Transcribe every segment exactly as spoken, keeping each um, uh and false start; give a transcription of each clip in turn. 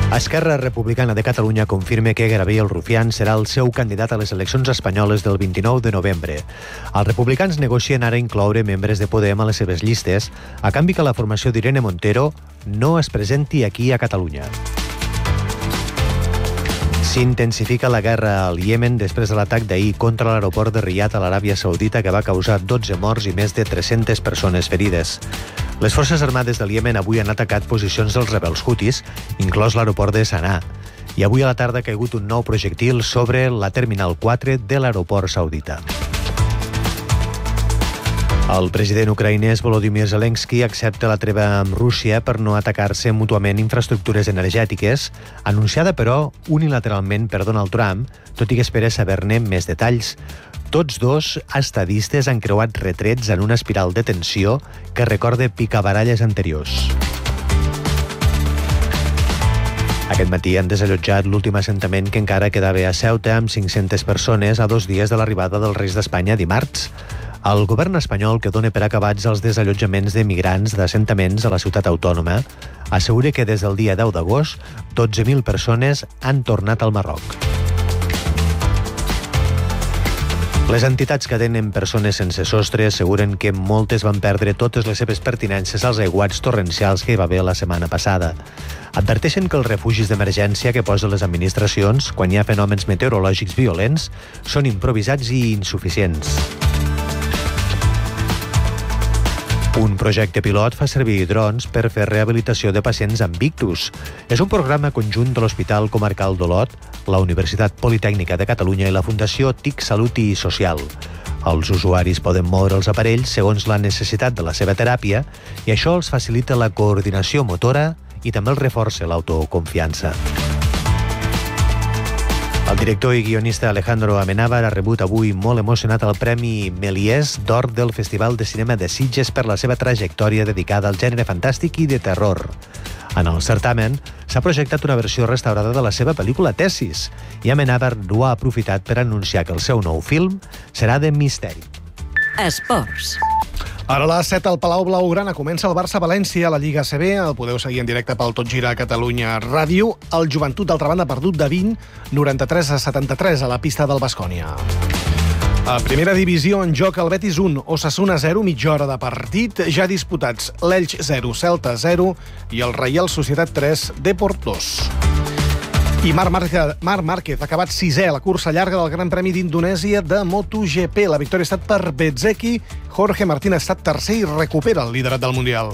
Esquerra Republicana de Catalunya confirma que Gabriel Rufián serà el seu candidat a les eleccions espanyoles del vint-i-nou de novembre. Els republicans negocien ara incloure membres de Podem a les seves llistes, a canvi que la formació d'Irene Montero no es presenti aquí a Catalunya. S'intensifica la guerra al Iemen després de l'atac d'ahir contra l'aeroport de Riyadh a l'Aràbia Saudita, que va causar dotze morts i més de tres-centes persones ferides. Les forces armades del Iemen avui han atacat posicions dels rebels hutis, inclòs l'aeroport de Sanà, i avui a la tarda ha caigut un nou projectil sobre la Terminal quatre de l'aeroport saudita. El president ucraïnès Volodymyr Zelensky accepta la treva amb Rússia per no atacar-se mútuament infraestructures energètiques, anunciada però unilateralment per Donald Trump, tot i que espera saber-ne més detalls. Tots dos estadistes han creuat retrets en una espiral de tensió que recorda picabaralles anteriors. Aquest matí han desallotjat l'últim assentament que encara quedava a Ceuta amb cinc-centes persones a dos dies de l'arribada dels Reis d'Espanya dimarts. El govern espanyol, que dona per acabats els desallotjaments de migrants d'assentaments a la ciutat autònoma, assegura que des del dia deu d'agost dotze mil persones han tornat al Marroc. Les entitats que tenen persones sense sostre asseguren que moltes van perdre totes les seves pertinences als aiguats torrencials que hi va haver la setmana passada. Adverteixen que els refugis d'emergència que posen les administracions quan hi ha fenòmens meteorològics violents són improvisats i insuficients. Un projecte pilot fa servir drons per fer rehabilitació de pacients amb ictus. És un programa conjunt de l'Hospital Comarcal d'Olot, la Universitat Politècnica de Catalunya i la Fundació T I C Salut i Social. Els usuaris poden moure els aparells segons la necessitat de la seva teràpia i això els facilita la coordinació motora i també els reforça l'autoconfiança. El director i guionista Alejandro Amenábar ha rebut avui molt emocionat el Premi Méliès d'Or del Festival de Cinema de Sitges per la seva trajectòria dedicada al gènere fantàstic i de terror. En el certamen s'ha projectat una versió restaurada de la seva pel·lícula Tesis i Amenábar ho ha aprofitat per anunciar que el seu nou film serà de misteri. Esports. Ara a les set al Palau Blaugrana comença el Barça-València a la Lliga A C B. El podeu seguir en directe pel Tot Gira Catalunya Ràdio. El Joventut, d'altra banda, ha perdut de vint, noranta-tres a setanta-tres a la pista del Baskonia. A primera divisió en joc el Betis un, Osasuna zero, mitja hora de partit. Ja disputats l'Elx zero, Celta zero i el Reial Societat tres, Deport dos. I Marc Márquez, Marc Márquez ha acabat sisè a la cursa llarga del Gran Premi d'Indonèsia de MotoGP. La victòria ha estat per Bezzecchi, Jorge Martín ha estat tercer i recupera el liderat del Mundial.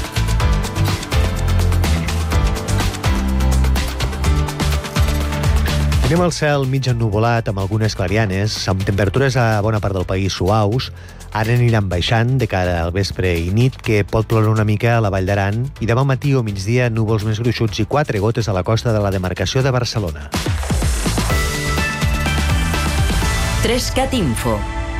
Tenim el cel mig ennuvolat amb algunes clarianes, amb temperatures a bona part del país suaus. Ara aniran baixant de cara al vespre i nit, que pot ploure una mica a la Vall d'Aran, i demà matí o migdia núvols més gruixuts i quatre gotes a la costa de la demarcació de Barcelona. Trescat Info.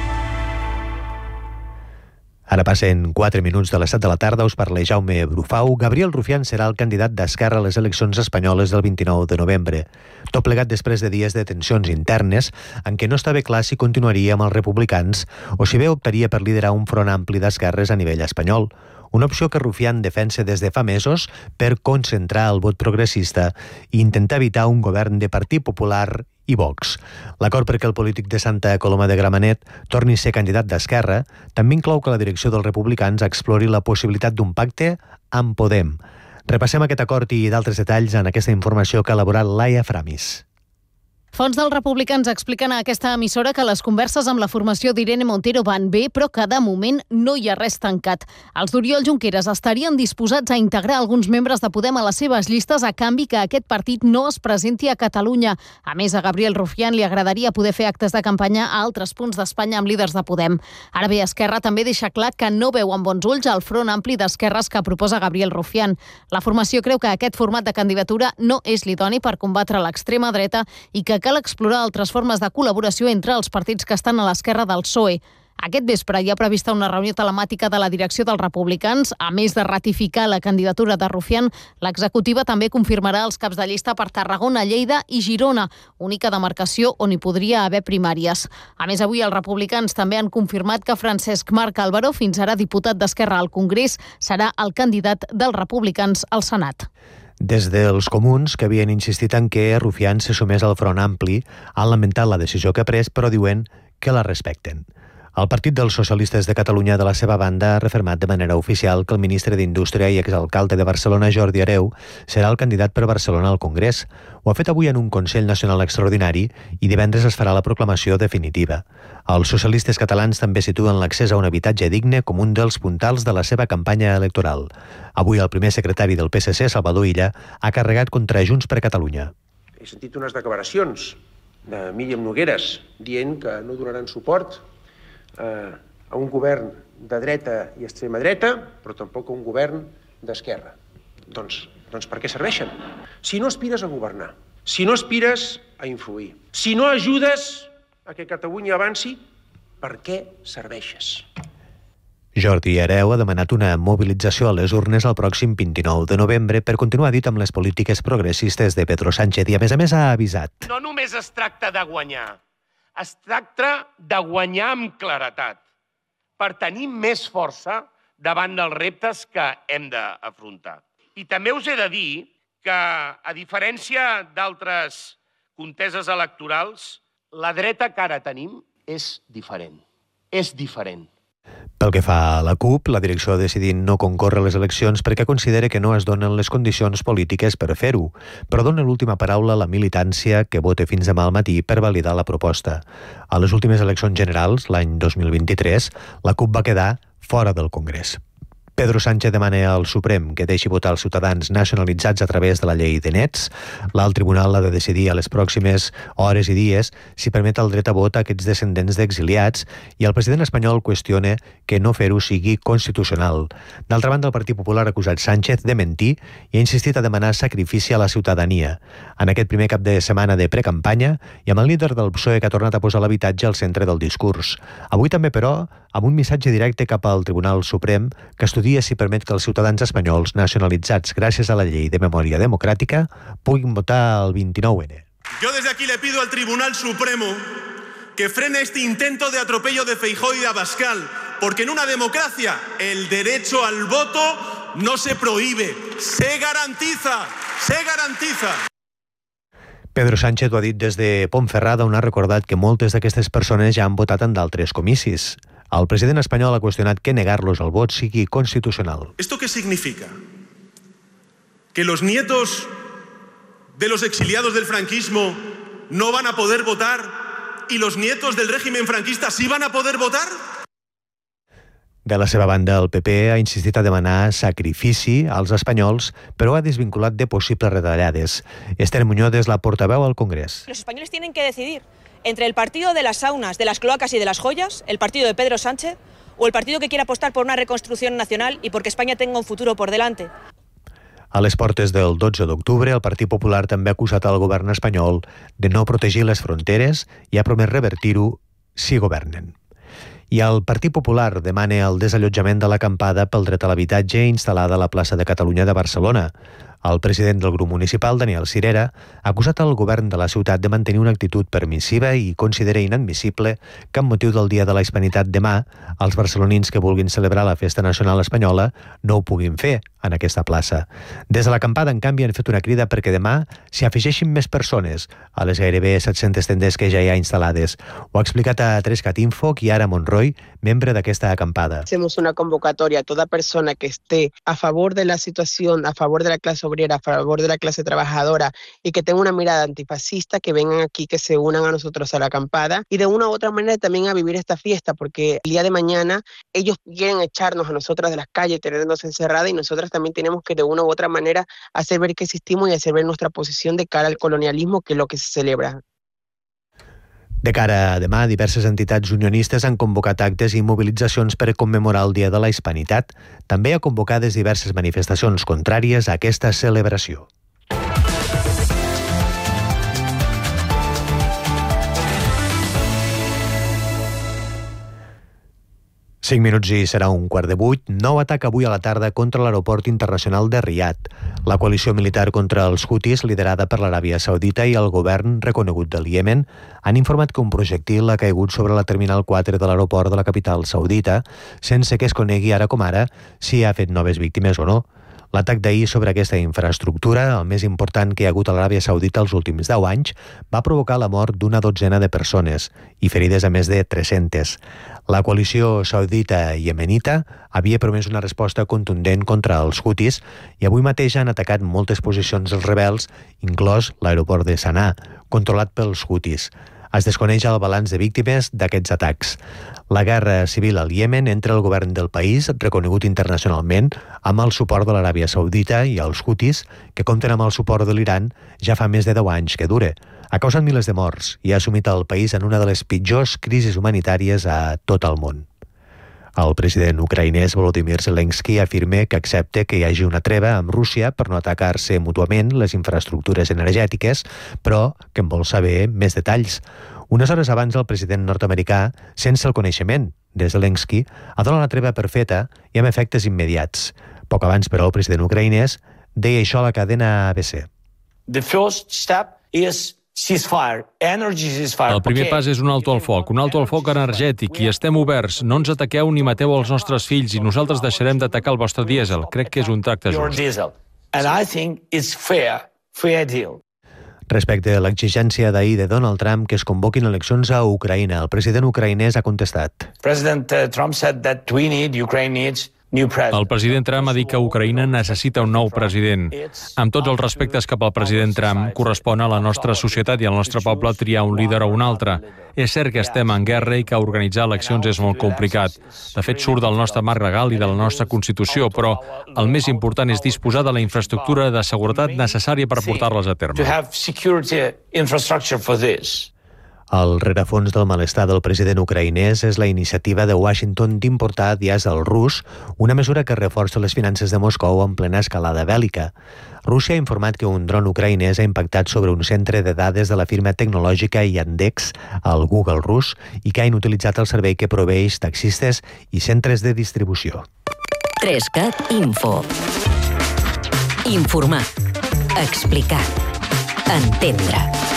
Ara passen quatre minuts de les set de la tarda, us parla Jaume Brufau. Gabriel Rufián serà el candidat d'Esquerra a les eleccions espanyoles del vint-i-nou de novembre. Tot plegat després de dies de tensions internes, en què no estava clar si continuaria amb els republicans o si bé optaria per liderar un front ampli d'esquerres a nivell espanyol. Una opció que Rufián defensa des de fa mesos per concentrar el vot progressista i intentar evitar un govern de Partit Popular i Vox. L'acord perquè el polític de Santa Coloma de Gramenet torni a ser candidat d'Esquerra també inclou que la direcció dels republicans explori la possibilitat d'un pacte amb Podem. Repassem aquest acord i d'altres detalls en aquesta informació que ha elaborat Laia Framis. Fons dels republicans expliquen a aquesta emissora que les converses amb la formació d'Irene Montero van bé, però que de moment no hi ha res tancat. Els d'Oriol Junqueras estarien disposats a integrar alguns membres de Podem a les seves llistes a canvi que aquest partit no es presenti a Catalunya. A més, a Gabriel Rufián li agradaria poder fer actes de campanya a altres punts d'Espanya amb líders de Podem. Ara bé, Esquerra també deixa clar que no veu amb bons ulls el front ampli d'esquerres que proposa Gabriel Rufián. La formació creu que aquest format de candidatura no és l'idoni per combatre l'extrema dreta i que cal explorar altres formes de col·laboració entre els partits que estan a l'esquerra del P S O E. Aquest vespre hi ha prevista una reunió telemàtica de la direcció dels republicans. A més de ratificar la candidatura de Rufián, l'executiva també confirmarà els caps de llista per Tarragona, Lleida i Girona, única demarcació on hi podria haver primàries. A més, avui els republicans també han confirmat que Francesc Marc Álvaro, fins ara diputat d'Esquerra al Congrés, serà el candidat dels republicans al Senat. Des dels comuns, que havien insistit en que Rufián se sumés al Front Ampli, han lamentat la decisió que ha pres, però diuen que la respecten. El Partit dels Socialistes de Catalunya, de la seva banda, ha refermat de manera oficial que el ministre d'Indústria i exalcalde de Barcelona, Jordi Hereu, serà el candidat per Barcelona al Congrés. Ho ha fet avui en un Consell Nacional Extraordinari i divendres es farà la proclamació definitiva. Els socialistes catalans també situen l'accés a un habitatge digne com un dels puntals de la seva campanya electoral. Avui el primer secretari del P S C, Salvador Illa, ha carregat contra Junts per Catalunya. He sentit unes declaracions de Míriam Nogueras dient que no donaran suport a un govern de dreta i extrema dreta, però tampoc a un govern d'esquerra. Doncs, doncs per què serveixen? Si no aspires a governar, si no aspires a influir, si no ajudes a que Catalunya avanci, per què serveixes? Jordi Hereu ha demanat una mobilització a les urnes el pròxim vint-i-nou de novembre per continuar dit amb les polítiques progressistes de Pedro Sánchez i, a més a més, ha avisat. No només es tracta de guanyar, es tracta de guanyar amb claretat per tenir més força davant dels reptes que hem d'afrontar. I també us he de dir que, a diferència d'altres conteses electorals, la dreta que ara tenim és diferent. És diferent. Pel que fa a la CUP, la direcció ha decidit no concórrer a les eleccions perquè considera que no es donen les condicions polítiques per fer-ho, però dona l'última paraula a la militància que vote fins demà al matí per validar la proposta. A les últimes eleccions generals, l'any dos mil vint-i-tres, la CUP va quedar fora del Congrés. Pedro Sánchez demana al Suprem que deixi votar els ciutadans nacionalitzats a través de la llei de nets. L'alt tribunal ha de decidir a les pròximes hores i dies si permet el dret a vot a aquests descendents d'exiliats i el president espanyol qüestiona que no fer-ho sigui constitucional. D'altra banda, el Partit Popular ha acusat Sánchez de mentir i ha insistit a demanar sacrifici a la ciutadania. En aquest primer cap de setmana de precampanya i amb el líder del P S O E que ha tornat a posar l'habitatge al centre del discurs. Avui també, però, amb un missatge directe cap al Tribunal Suprem que estudia si permet que els ciutadans espanyols nacionalitzats gràcies a la llei de memòria democràtica puguin votar el vint-i-nou ene. Yo desde aquí le pido al Tribunal Supremo que frene este intento de atropello de Feijóo y de Abascal, porque en una democracia el derecho al voto no se prohíbe, se garantiza, se garantiza. Pedro Sánchez ho ha dit des de Ponferrada, on ha recordat que moltes d'aquestes persones ja han votat en d'altres comicis. El president espanyol ha qüestionat que negar-los el vot sigui constitucional. ¿Esto qué significa? ¿Que los nietos de los exiliados del franquismo no van a poder votar y los nietos del régimen franquista sí van a poder votar? De la seva banda, el P P ha insistit a demanar sacrifici als espanyols, però ha desvinculat de possibles retallades. Esther Muñoz és la portaveu al Congrés. Los españoles tienen que decidir entre el partido de las saunas, de las cloacas y de las joyas, el partido de Pedro Sánchez, o el partido que quiere apostar por una reconstrucción nacional y porque España tenga un futuro por delante. A les portes del dotze d'octubre, el Partit Popular també ha acusat al govern espanyol de no protegir les fronteres i ha promès revertir-ho si governen. I el Partit Popular demana el desallotjament de l'acampada pel dret a l'habitatge instal·lada a la plaça de Catalunya de Barcelona. El president del grup municipal, Daniel Sirera, ha acusat el govern de la ciutat de mantenir una actitud permissiva i considera inadmissible que amb motiu del Dia de la Hispanitat demà els barcelonins que vulguin celebrar la Festa Nacional Espanyola no ho puguin fer en aquesta plaça. Des de l'acampada, en canvi, han fet una crida perquè demà s'hi afegeixin més persones a les gairebé set-centes tendes que ja hi ha instal·lades. Ho ha explicat a Trescat Info Chiara Monroy, membre d'aquesta acampada. Hacemos una convocatoria a toda persona que esté a favor de la situación, a favor de la clase obrera, a favor de la clase trabajadora y que tenga una mirada antifascista, que vengan aquí, que se unan a nosotros a la acampada y de una u otra manera también a vivir esta fiesta, porque el día de mañana ellos quieren echarnos a nosotras de las calles, tenernos encerradas, y nosotras también tenemos que de una u otra manera hacer ver que existimos y hacer ver nuestra posición de cara al colonialismo, que es lo que se celebra. De cara a demà, diverses entitats unionistes han convocat actes i mobilitzacions per commemorar el Dia de la Hispanitat. També ha convocades diverses manifestacions contràries a aquesta celebració. cinc minuts i serà un quart de vuit. Nou atac avui a la tarda contra l'aeroport internacional de Riad. La coalició militar contra els Houthis, liderada per l'Aràbia Saudita i el govern reconegut del Iemen, han informat que un projectil ha caigut sobre la terminal quatre de l'aeroport de la capital saudita, sense que es conegui ara com ara si ha fet noves víctimes o no. L'atac d'ahir sobre aquesta infraestructura, el més important que hi ha hagut a l'Aràbia Saudita els últims deu anys, va provocar la mort d'una dotzena de persones i ferides a més de tres-centes. La coalició saudita-iemenita havia promès una resposta contundent contra els hutis i avui mateix han atacat moltes posicions dels rebels, inclòs l'aeroport de Sanà, controlat pels hutis. Es desconeix el balanç de víctimes d'aquests atacs. La guerra civil al Iemen entre el govern del país, reconegut internacionalment, amb el suport de l'Aràbia Saudita i els hutis, que compten amb el suport de l'Iran, ja fa més de deu anys que dure. Ha causat milers de morts i ha assumit el país en una de les pitjors crisis humanitàries a tot el món. El president ucraïnès Volodymyr Zelensky afirma que accepta que hi hagi una treva amb Rússia per no atacar-se mútuament les infraestructures energètiques, però que en vol saber més detalls. Unes hores abans, el president nord-americà, sense el coneixement de Zelensky, ha donat la treva per feta i amb efectes immediats. Poc abans, però, el president ucraïnès deia això a la cadena A B C. The first step is ceasefire, energy ceasefire. El primer pas és un alto al foc, un alto al foc energètic, i estem oberts. No ens ataqueu ni mateu els nostres fills i nosaltres deixarem d'atacar el vostre dièsel. Crec que és un tracte just. And I think it's fair, fair deal. Respecte a l'exigència d'ahir de Donald Trump que es convoquin eleccions a Ucraïna, el president ucraïnès ha contestat. President Trump said that we need, Ukraine needs, el president Trump ha dit que Ucraïna necessita un nou president. Amb tots els respectes cap al president Trump, correspon a la nostra societat i al nostre poble triar un líder o un altre. És cert que estem en guerra i que organitzar eleccions és molt complicat. De fet, surt del nostre marc legal i de la nostra Constitució, però el més important és disposar de la infraestructura de seguretat necessària per portar-les a terme. El rerefons del malestar del president ucraïnès és la iniciativa de Washington d'importar dièsel rus, una mesura que reforça les finances de Moscou en plena escalada bèl·lica. Rússia ha informat que un dron ucraïnès ha impactat sobre un centre de dades de la firma tecnològica Yandex, el Google rus, i que ha inutilitzat el servei que proveeix taxistes i centres de distribució. tres cat Info. Informar. Explicar. Entendre.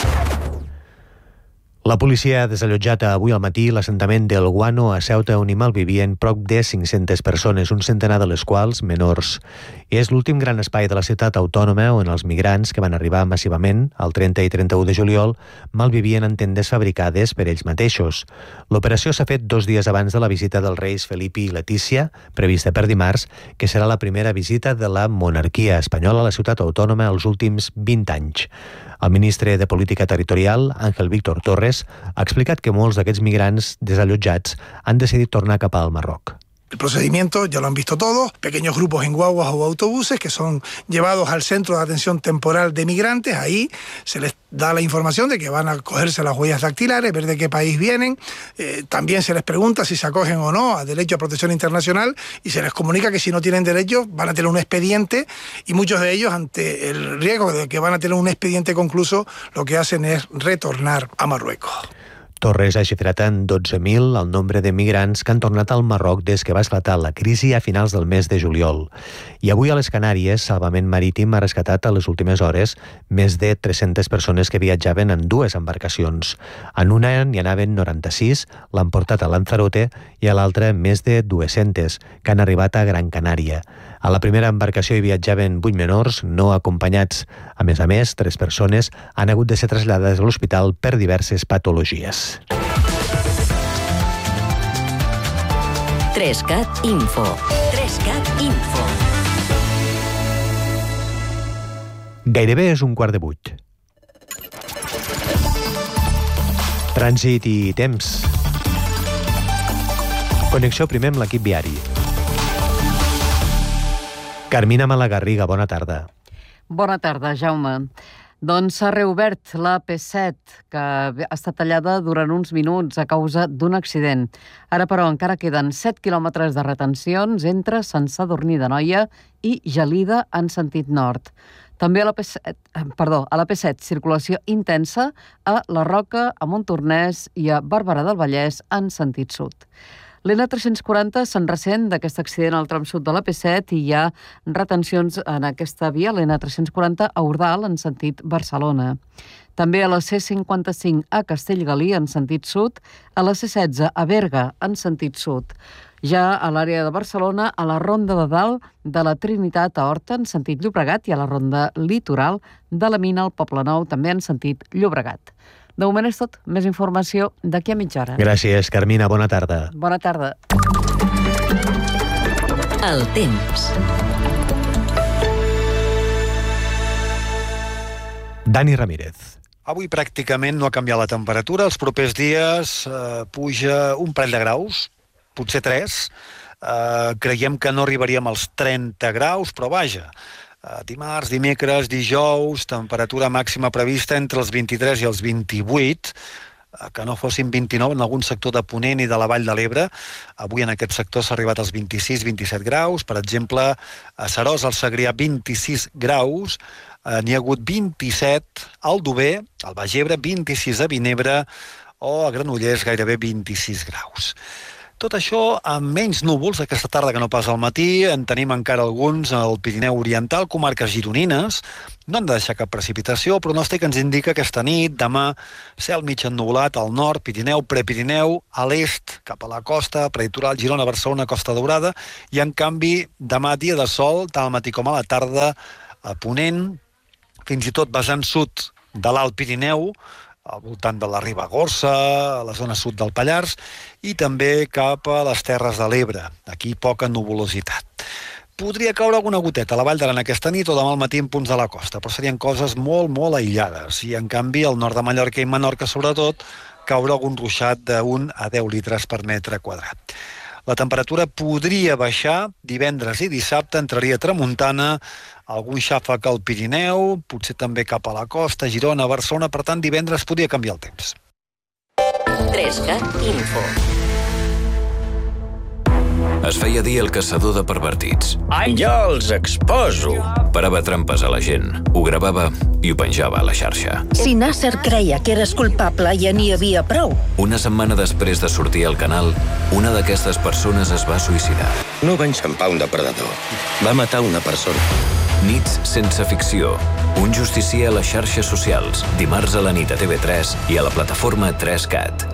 La policia ha desallotjat avui al matí l'assentament del Guano a Ceuta, on hi malvivien prop de cinc-centes persones, un centenar de les quals menors. És l'últim gran espai de la ciutat autònoma on els migrants que van arribar massivament el trenta i trenta-u de juliol malvivien en tendes fabricades per ells mateixos. L'operació s'ha fet dos dies abans de la visita dels reis Felip i Letícia, prevista per dimarts, que serà la primera visita de la monarquia espanyola a la ciutat autònoma els últims vint anys. El ministre de Política Territorial, Ángel Víctor Torres, ha explicat que molts d'aquests migrants desallotjats han decidit tornar cap al Marroc. El procedimiento ya lo han visto todos, pequeños grupos en guaguas o autobuses que son llevados al centro de atención temporal de migrantes. Ahí se les da la información de que van a cogerse las huellas dactilares, ver de qué país vienen. Eh, también se les pregunta si se acogen o no a derecho a protección internacional y se les comunica que si no tienen derecho van a tener un expediente, y muchos de ellos, ante el riesgo de que van a tener un expediente concluso, lo que hacen es retornar a Marruecos. Torres ha xifrat en dotze mil el nombre de migrants que han tornat al Marroc des que va esclatar la crisi a finals del mes de juliol. I avui a les Canàries, Salvament Marítim ha rescatat a les últimes hores més de tres-centes persones que viatjaven en dues embarcacions. En una n'hi anaven noranta-sis, l'han portat a Lanzarote, i a l'altra més de dues-centes, que han arribat a Gran Canària. A la primera embarcació hi viatjaven vuit menors no acompanyats. A més a més, tres persones han hagut de ser traslladades a l'hospital per diverses patologies. tres cat Info. tres cat Info. Gairebé és un quart de vuit. Trànsit i temps. Connexió primer amb l'equip viari. Carmina Malagarriga, bona tarda. Bona tarda, Jaume. Doncs s'ha reobert la P set, que ha estat tallada durant uns minuts a causa d'un accident. Ara, però, encara queden set quilòmetres de retencions entre Sant Sadurní d'Anoia i Gelida en sentit nord. També a la P set, perdó, a la P set, circulació intensa a La Roca, a Montornès i a Barberà del Vallès en sentit sud. L'N tres-cents quaranta se'n ressent d'aquest accident al tram sud de la P set i hi ha retencions en aquesta via, l'N tres-cents quaranta a Ordal, en sentit Barcelona. També a la C cinquanta-cinc a Castellgalí, en sentit sud, a la C setze a Berga, en sentit sud. Ja a l'àrea de Barcelona, a la Ronda de Dalt de la Trinitat a Horta, en sentit Llobregat, i a la Ronda Litoral de la Mina al Poblenou, també en sentit Llobregat. De moment és tot. Més informació d'aquí a mitja hora. Gràcies, Carmina. Bona tarda. Bona tarda. El temps. Dani Ramírez. Avui pràcticament no ha canviat la temperatura. Els propers dies eh, puja un parell de graus, potser tres. Eh, creiem que no arribaríem als trenta graus, però vaja, eh, dimarts, dimecres, dijous, temperatura màxima prevista entre els vint-i-tres i els vint-i-vuit, eh, que no fossin vint-i-nou en algun sector de Ponent i de la Vall de l'Ebre. Avui en aquest sector s'ha arribat als vint-i-sis vint-i-set graus. Per exemple, a Seròs, al Segrià, vint-i-sis graus. Eh, n'hi ha hagut vint-i-set al Dober, al Baix Ebre, vint-i-sis a Vinebre, o a Granollers gairebé vint-i-sis graus. Tot això amb menys núvols aquesta tarda que no pas al matí. En tenim encara alguns al Pirineu Oriental, comarques gironines. No han de deixar cap precipitació. El pronòstic ens indica aquesta nit, demà, cel mig ennuvolat al nord, Pirineu, Prepirineu, a l'est, cap a la costa, prelitoral, Girona, Barcelona, Costa Daurada, i en canvi demà dia de sol, tant al matí com a la tarda, a Ponent, fins i tot vessant sud de l'Alt Pirineu, al voltant de la Ribagorça, a la zona sud del Pallars, i també cap a les Terres de l'Ebre. Aquí poca nuvolositat. Podria caure alguna goteta a la Vall d'Aran aquesta nit o demà al matí en punts de la costa, però serien coses molt, molt aïllades. I, en canvi, al nord de Mallorca i Menorca, sobretot, caure algun ruixat d'un a deu litres per metre quadrat. La temperatura podria baixar divendres i dissabte, entraria tramuntana, algun xàfec al Pirineu, potser també cap a la costa, Girona, Barcelona, per tant, divendres podria canviar el temps. trescat Info. Es feia dir el caçador de pervertits. Jo els exposo. Parava trampes a la gent, ho gravava i ho penjava a la xarxa. Si Nasser creia que eres culpable, ja n'hi havia prou. Una setmana després de sortir al canal, una d'aquestes persones es va suïcidar. No va enxampar un depredador. Va matar una persona. Nits sense ficció. Un justicier a les xarxes socials. Dimarts a la nit a T V tres i a la plataforma tres cat.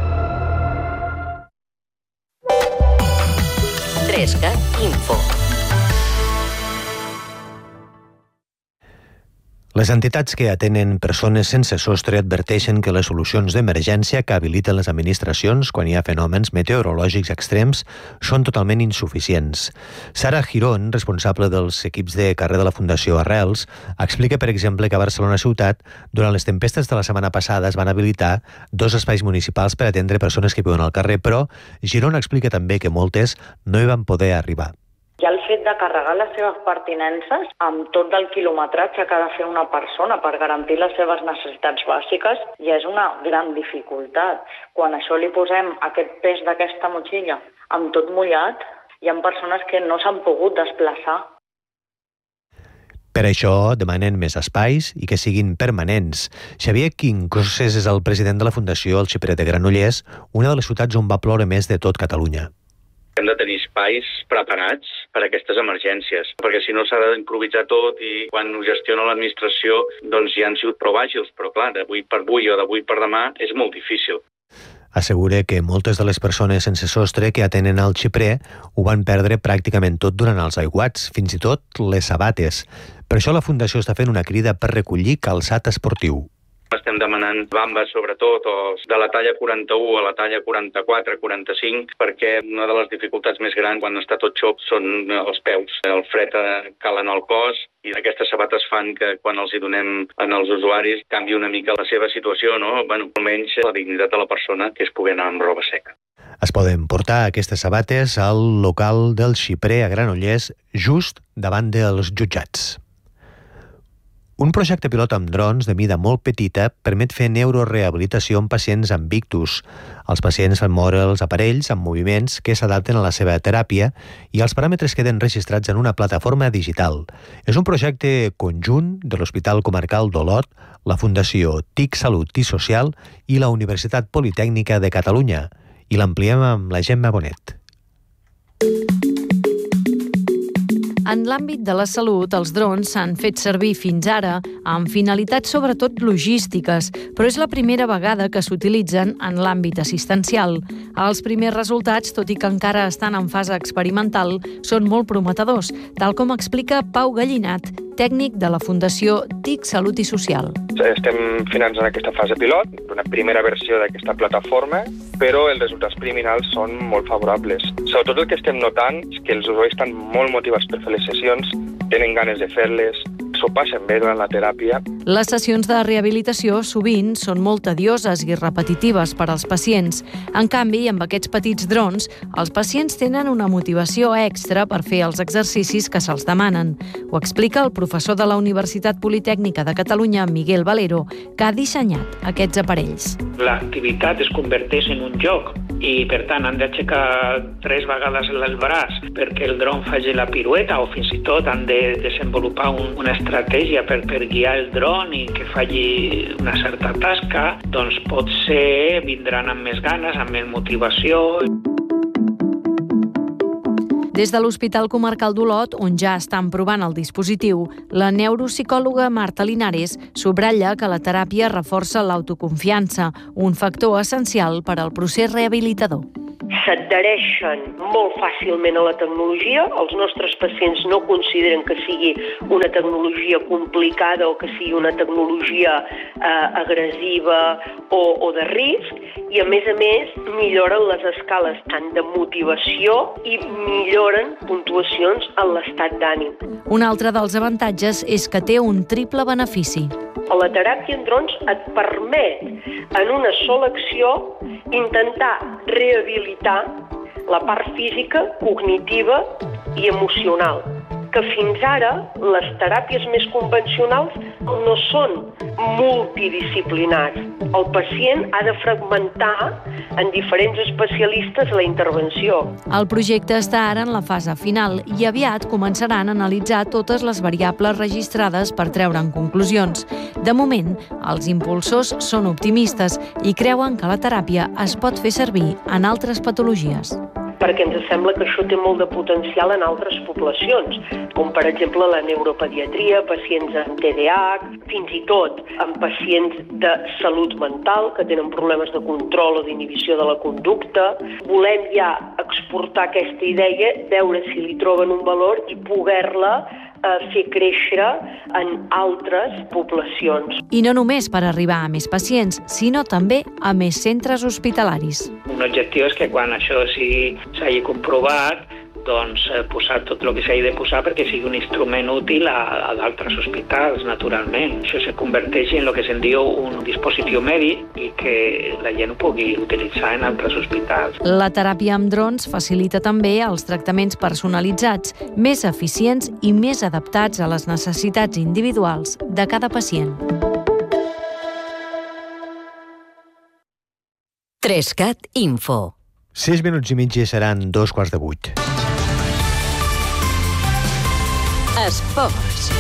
trescat Info. Les entitats que atenen persones sense sostre adverteixen que les solucions d'emergència que habiliten les administracions quan hi ha fenòmens meteorològics extrems són totalment insuficients. Sara Girón, responsable dels equips de carrer de la Fundació Arrels, explica, per exemple, que a Barcelona Ciutat, durant les tempestes de la setmana passada, es van habilitar dos espais municipals per atendre persones que viuen al carrer, però Girón explica també que moltes no hi van poder arribar. Ja el fet de carregar les seves pertinences amb tot el quilometratge que ha de fer una persona per garantir les seves necessitats bàsiques ja és una gran dificultat. Quan a això li posem aquest pes d'aquesta motxilla amb tot mullat, hi ha persones que no s'han pogut desplaçar. Per això demanen més espais i que siguin permanents. Xavier Quincoses és el president de la Fundació El Xiprer de Granollers, una de les ciutats on va ploure més de tot Catalunya. Hem de tenir espais preparats per a aquestes emergències, perquè si no s'ha d'improvisar tot i quan ho gestiona l'administració doncs ja han sigut prou àgils, però clar, d'avui per avui o d'avui per demà és molt difícil. Assegura que moltes de les persones sense sostre que atenen al Xiprer ho van perdre pràcticament tot durant els aiguats, fins i tot les sabates. Per això la Fundació està fent una crida per recollir calçat esportiu. Estem demanant bambes, sobretot, o de la talla quaranta-u a la talla quaranta-quatre, quaranta-cinc, perquè una de les dificultats més grans quan està tot xop són els peus. El fred cala en el cos i aquestes sabates fan que quan els hi donem als usuaris canvi una mica la seva situació, no? Bueno, almenys la dignitat de la persona, que és poder anar amb roba seca. Es poden portar aquestes sabates al local del Xiprer a Granollers, just davant dels jutjats. Un projecte pilot amb drons de mida molt petita permet fer neurorehabilitació en pacients amb ictus. Els pacients fan moure els aparells amb moviments que s'adapten a la seva teràpia i els paràmetres queden registrats en una plataforma digital. És un projecte conjunt de l'Hospital Comarcal d'Olot, la Fundació T I C Salut i Social i la Universitat Politècnica de Catalunya. I l'ampliem amb la Gemma Bonet. En l'àmbit de la salut, els drons s'han fet servir fins ara amb finalitats sobretot logístiques, però és la primera vegada que s'utilitzen en l'àmbit assistencial. Els primers resultats, tot i que encara estan en fase experimental, són molt prometedors, tal com explica Pau Gallinat, tècnic de la Fundació T I C Salut i Social. Estem finançant aquesta fase pilot, una primera versió d'aquesta plataforma, però els resultats preliminals són molt favorables. Sobretot el que estem notant és que els usuaris estan molt motivats per fer les sessions, tenen ganes de fer-les, s'ho passen bé durant la teràpia. Les sessions de rehabilitació sovint són molt tedioses i repetitives per als pacients. En canvi, amb aquests petits drons, els pacients tenen una motivació extra per fer els exercicis que se'ls demanen. Ho explica el professor de la Universitat Politècnica de Catalunya, Miguel Valero, que ha dissenyat aquests aparells. L'activitat es converteix en un joc i, per tant, han d'aixecar tres vegades el braç perquè el dron faci la pirueta o fins i tot han de desenvolupar un, una estratègia per, per guiar el dron i que faci una certa tasca, doncs potser vindran amb més ganes, amb més motivació. Des de l'Hospital Comarcal d'Olot, on ja estan provant el dispositiu, la neuropsicòloga Marta Linares subratlla que la teràpia reforça l'autoconfiança, un factor essencial per al procés rehabilitador. S'adhereixen molt fàcilment a la tecnologia. Els nostres pacients no consideren que sigui una tecnologia complicada o que sigui una tecnologia eh, agressiva o, o de risc, i a més a més milloren les escales tant de motivació i milloren puntuacions en l'estat d'ànim. Un altre dels avantatges és que té un triple benefici. La teràpia en drons et permet, en una sola acció, intentar rehabilitar la part física, cognitiva i emocional, que fins ara les teràpies més convencionals no són multidisciplinars. El pacient ha de fragmentar en diferents especialistes la intervenció. El projecte està ara en la fase final i aviat començaran a analitzar totes les variables registrades per treure'n conclusions. De moment, els impulsors són optimistes i creuen que la teràpia es pot fer servir en altres patologies. Perquè ens sembla que això té molt de potencial en altres poblacions, com per exemple la neuropediatria, pacients amb T D A H, fins i tot amb pacients de salut mental que tenen problemes de control o d'inhibició de la conducta. Volem ja exportar aquesta idea, veure si li troben un valor i poder-la a fer créixer en altres poblacions. I no només per arribar a més pacients, sinó també a més centres hospitalaris. Un objectiu és que quan això s'hagi comprovat, doncs posar tot el que s'hagi de posar perquè sigui un instrument útil a, a d'altres hospitals, naturalment. Això se converteix en el que se'n diu un dispositiu mèdic i que la gent ho pugui utilitzar en altres hospitals. La teràpia amb drons facilita també els tractaments personalitzats, més eficients i més adaptats a les necessitats individuals de cada pacient. Trescat Info. Sis minuts i mig i seran dos quarts de vuit. Esports.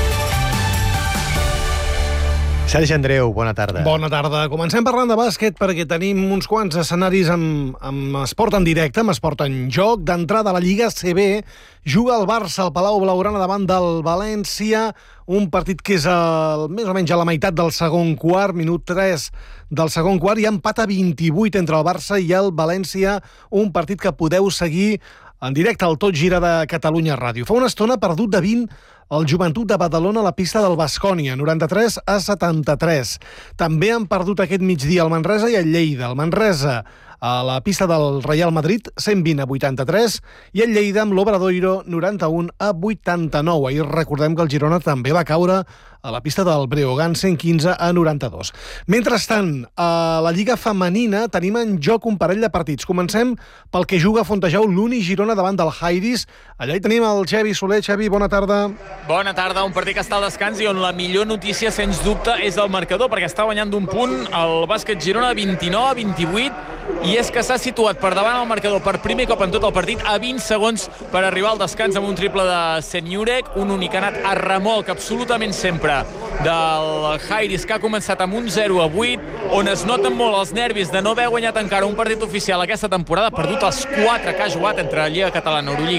Sergi Andreu, bona tarda. Bona tarda. Comencem parlant de bàsquet perquè tenim uns quants escenaris amb, amb esport en directe, amb esport en joc. D'entrada a la Lliga C B juga el Barça al Palau Blaugrana davant del València, un partit que és el, més o menys a la meitat del segon quart, minut tres del segon quart, i empat a vint-i-vuit entre el Barça i el València, un partit que podeu seguir en directe al Tot Gira de Catalunya Ràdio. Fa una estona perdut de vint el Joventut de Badalona a la pista del Baskonia, noranta-tres a setanta-tres. També han perdut aquest migdia el Manresa i el Lleida. El Manresa a la pista del Real Madrid, cent vint a vuitanta-tres, i el Lleida amb l'Obradoiro, noranta-un a vuitanta-nou. Ahir recordem que el Girona també va caure a la pista del Breogán, cent quinze a noranta-dos. Mentrestant, a la Lliga Femenina tenim en joc un parell de partits. Comencem pel que juga a Fontejau l'Uni Girona davant del Jairis. Allà hi tenim el Xavi Soler. Xavi, bona tarda. Bona tarda, un partit que està al descans i on la millor notícia, sens dubte, és el marcador, perquè està guanyant d'un punt el bàsquet Girona vint-i-nou a vint-i-vuit, i és que s'ha situat per davant el marcador per primer cop en tot el partit a vint segons per arribar al descans amb un triple de Senjurek, un únic que ha anat a remolc absolutament sempre del Jairis, que ha començat amb un zero a vuit, on es noten molt els nervis de no haver guanyat encara un partit oficial aquesta temporada, perdut els quatre que ha jugat entre Lliga Catalana, Eurolliga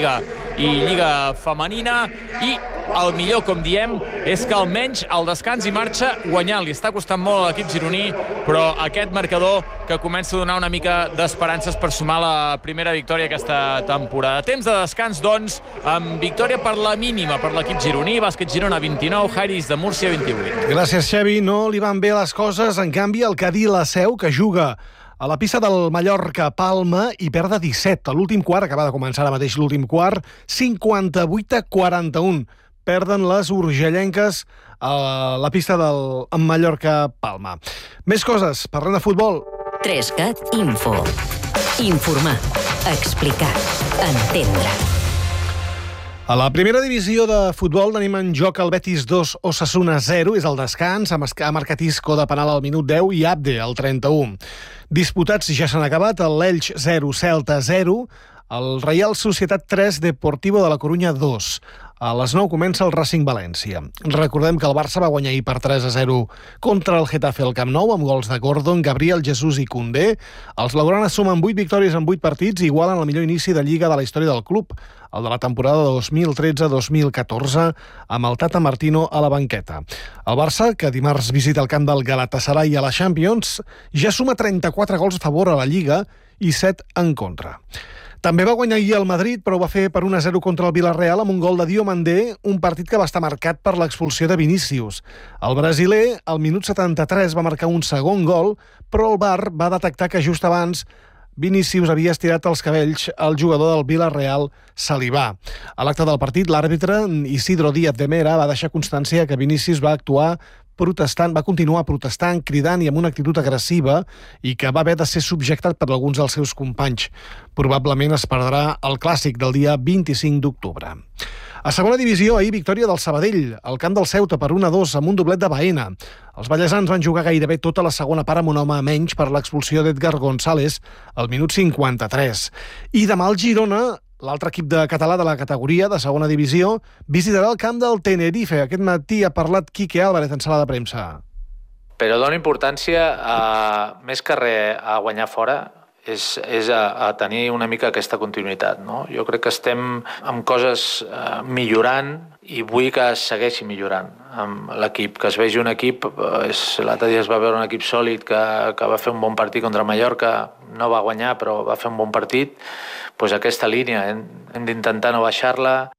i Lliga Femenina, i el millor, com diem, és que almenys al descans hi marxa guanyant. Li està costant molt a l'equip gironí, però aquest marcador que comença a donar una mica d'esperances per sumar la primera victòria aquesta temporada. Temps de descans, doncs, amb victòria per la mínima per l'equip gironí, Bàsquet Girona vint-i-nou, Jairis de Múrcia vint-i-vuit. Gràcies, Xavi. No li van bé les coses, en canvi, el Cadí la Seu, que juga a la pista del Mallorca-Palma i perd de disset. A l'últim quart, acaba de començar ara mateix l'últim quart, cinquanta-vuit a quaranta-un. Perden les urgellenques a la pista del Mallorca-Palma. Més coses, parlem de futbol. Trescat Info. Informar, explicar, entendre. A la primera divisió de futbol tenim en joc el Betis dos, Osasuna zero, és el descans, ha marcat Isco de penal al minut deu i Abde al trenta-u. Disputats ja s'han acabat, el Elx zero, Celta zero, el Reial Societat tres, Deportivo de la Corunya dos. A les nou comença el Racing València. Recordem que el Barça va guanyar ahir per tres a zero contra el Getafe al Camp Nou amb gols de Gordon, Gabriel Jesus i Koundé. Els blaugranes sumen vuit victòries en vuit partits i igualen el millor inici de Lliga de la història del club, el de la temporada dos mil tretze dos mil catorze, amb el Tata Martino a la banqueta. El Barça, que dimarts visita el camp del Galatasaray a la Champions, ja suma trenta-quatre gols a favor a la Lliga i set en contra. També va guanyar ahir el Madrid, però ho va fer per un a zero contra el Villarreal amb un gol de Diomandé, un partit que va estar marcat per l'expulsió de Vinícius. El brasiler, al minut setanta-tres, va marcar un segon gol, però el V A R va detectar que just abans Vinícius havia estirat els cabells al jugador del Villarreal, Salibà. A l'acte del partit, l'àrbitre Isidro Díaz de Mera va deixar constància que Vinícius va actuar protestant, va continuar protestant, cridant i amb una actitud agressiva i que va haver de ser subjectat per alguns dels seus companys. Probablement es perdrà el clàssic del dia vint-i-cinc d'octubre. A segona divisió, ahir victòria del Sabadell, al camp del Ceuta per un a dos amb un doblet de Baena. Els ballesans van jugar gairebé tota la segona part amb un home menys per l'expulsió d'Edgar González al minut cinquanta-tres. I demà el Girona, l'altre equip de català de la categoria de segona divisió, visitarà el camp del Tenerife. Aquest matí ha parlat Quique Álvarez en sala de premsa. Però dona importància, a, més que res, a guanyar fora, és, és a, a tenir una mica aquesta continuïtat, no? Jo crec que estem amb coses eh, millorant i vull que es segueixi millorant amb l'equip, que es vegi un equip, l'altre dia es va veure un equip sòlid que, que va fer un bon partit contra Mallorca, no va guanyar però va fer un bon partit, doncs aquesta línia hem, hem d'intentar no baixar-la.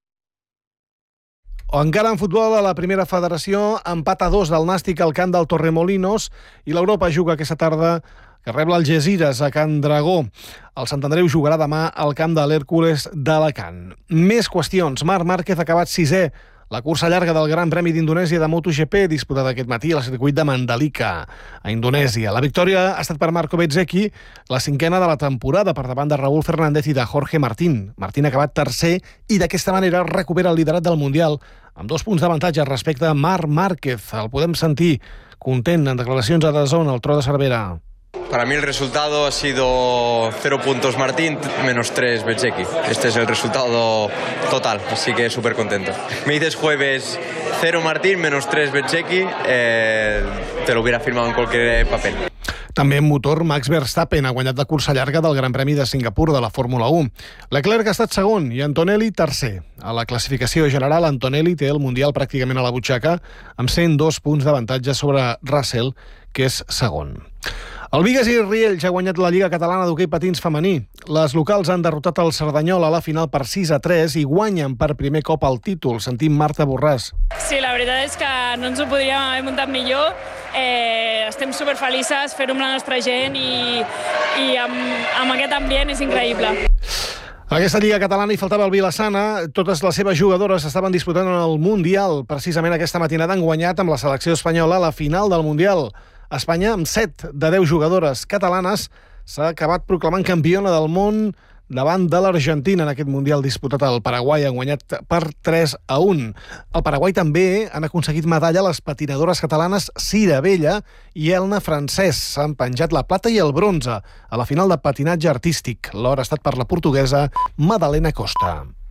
O encara en futbol, a la primera federació, empat a dos del Nàstic al camp del Torremolinos i l'Europa juga aquesta tarda que rep l'Algesires a Can Dragó. El Sant Andreu jugarà demà al camp de l'Hèrcules d'Alacant. Més qüestions. Marc Márquez ha acabat sisè. La cursa llarga del Gran Premi d'Indonèsia de MotoGP, disputada aquest matí al circuit de Mandalika, a Indonèsia. La victòria ha estat per Marco Bezzecchi, la cinquena de la temporada, per davant de Raúl Fernández i de Jorge Martín. Martín ha acabat tercer i d'aquesta manera recupera el liderat del Mundial, amb dos punts d'avantatge respecte a Marc Márquez. El podem sentir content en declaracions a D A Z N, al Tro de Cervera. Para mí el resultado ha sido cero puntos Martín, menos tres Bezzecchi. Este es el resultado total, así que súper contento. Me dices jueves cero Martín, menos tres Bezzecchi, eh, te lo hubiera firmado en cualquier papel. També en motor, Max Verstappen ha guanyat la cursa llarga del Gran Premi de Singapur de la Fórmula u. Leclerc ha estat segon i Antonelli tercer. A la classificació general, Antonelli té el Mundial pràcticament a la butxaca amb cent dos punts d'avantatge sobre Russell, que és segon. El Bigues i Riells ha guanyat la Lliga Catalana d'Hoquei Patins femení. Les locals han derrotat el Cerdanyola a la final per sis a tres i guanyen per primer cop el títol. Sentim Marta Borràs. Sí, la veritat és que no ens ho podríem haver muntat millor. Eh, estem superfelices, fer-ho amb la nostra gent i, i amb, amb aquest ambient és increïble. A aquesta Lliga Catalana hi faltava el Vilassana. Totes les seves jugadores estaven disputant el Mundial. Precisament aquesta matinada han guanyat amb la selecció espanyola la final del Mundial. Espanya, amb set de deu jugadores catalanes, s'ha acabat proclamant campiona del món davant de l'Argentina en aquest Mundial disputat al Paraguai. Han guanyat per tres a un. Al Paraguai també han aconseguit medalla les patinadores catalanes Cira Vella i Elna Francès. S'han penjat la plata i el bronze a la final de patinatge artístic. L'or ha estat per la portuguesa Madalena Costa.